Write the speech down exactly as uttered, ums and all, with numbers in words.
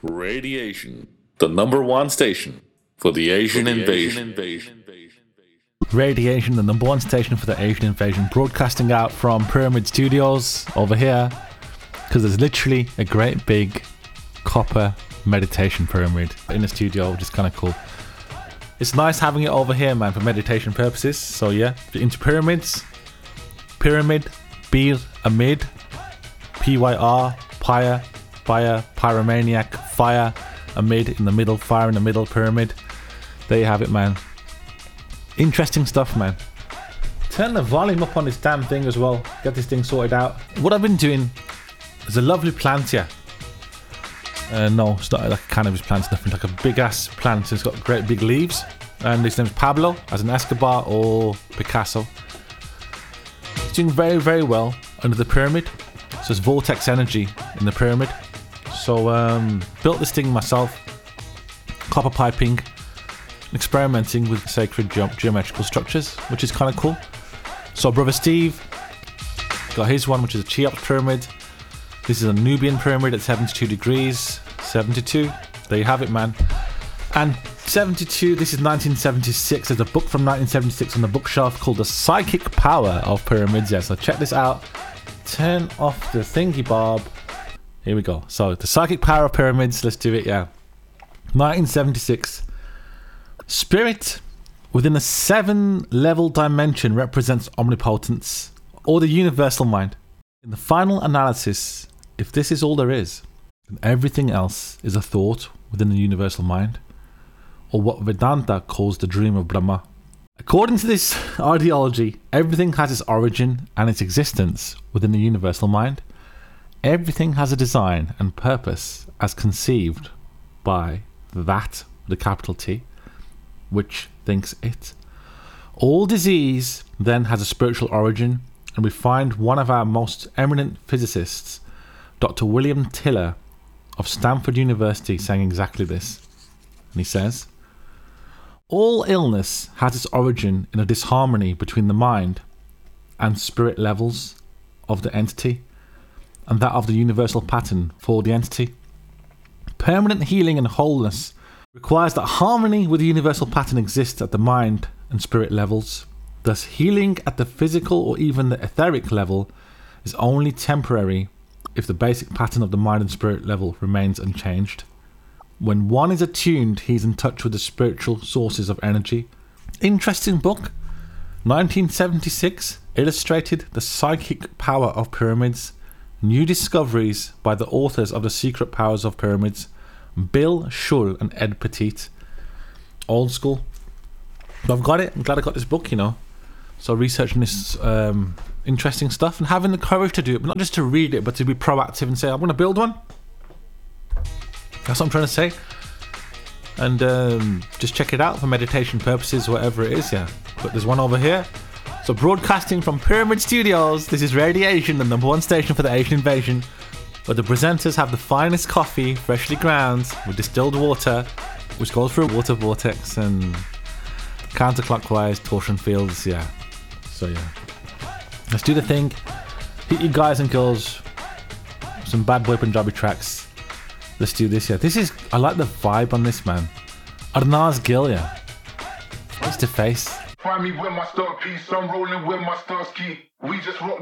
Radiation, the number one station for the Asian, for the invasion. Asian invasion. Radiation, the number one station for the Asian invasion, broadcasting out from Pyramid Studios over here, because there's literally a great big copper meditation pyramid in the studio, which is kind of cool. It's nice having it over here, man, for meditation purposes. So yeah, if you're into pyramids, pyramid, bir, amid, P Y R, pyre, fire, pyromaniac, fire, amid in the middle, fire in the middle, pyramid. There you have it, man. Interesting stuff, man. Turn the volume up on this damn thing as well. Get this thing sorted out. What I've been doing, there's a lovely plant here. Uh, no, it's not like a cannabis plant, it's nothing like a big ass plant. It's got great big leaves. And his name's Pablo, as in Escobar or Picasso. It's doing very, very well under the pyramid. So there's vortex energy in the pyramid. So um, built this thing myself. Copper piping. Experimenting with sacred ge- geometrical structures, which is kind of cool. So brother Steve got his one, which is a Cheops pyramid. This is a Nubian pyramid at seventy-two degrees. seventy-two. There you have it, man. And seventy-two, this is nineteen seventy-six. There's a book from nineteen seventy-six on the bookshelf called The Psychic Power of Pyramids. Yeah, so check this out. Turn off the thingy bob. Here we go. So, The Psychic Power of Pyramids. Let's do it, yeah. nineteen seventy-six. Spirit within a seven-level dimension represents omnipotence, or the universal mind. In the final analysis, if this is all there is, then everything else is a thought within the universal mind, or what Vedanta calls the dream of Brahma. According to this ideology, everything has its origin and its existence within the universal mind. Everything has a design and purpose as conceived by that, with a capital T, which thinks it. All disease then has a spiritual origin, and we find one of our most eminent physicists, Doctor William Tiller of Stanford University, saying exactly this. And he says, all illness has its origin in a disharmony between the mind and spirit levels of the entity and that of the universal pattern for the entity. Permanent healing and wholeness requires that harmony with the universal pattern exists at the mind and spirit levels. Thus, healing at the physical or even the etheric level is only temporary if the basic pattern of the mind and spirit level remains unchanged. When one is attuned, he's in touch with the spiritual sources of energy. Interesting book. nineteen seventy-six, illustrated The Psychic Power of Pyramids. New discoveries by the authors of The Secret Powers of Pyramids, Bill Shull and Ed Petit. Old school. But I've got it. I'm glad I got this book, you know. So researching this um, interesting stuff and having the courage to do it, but not just to read it, but to be proactive and say, I'm going to build one. That's what I'm trying to say. And um, just check it out for meditation purposes, whatever it is, yeah. But there's one over here. So broadcasting from Pyramid Studios, this is Radiation, the number one station for the Asian invasion, where the presenters have the finest coffee, freshly ground, with distilled water, which goes through a water vortex and counterclockwise torsion fields, yeah. So yeah. Let's do the thing. Hit you guys and girls. Some bad boy Punjabi tracks. Let's do this, yeah. This is, I like the vibe on this, man. Arnaz Gill, yeah. Face to face. Find me with my star piece, I'm rolling with my star ski. We just rock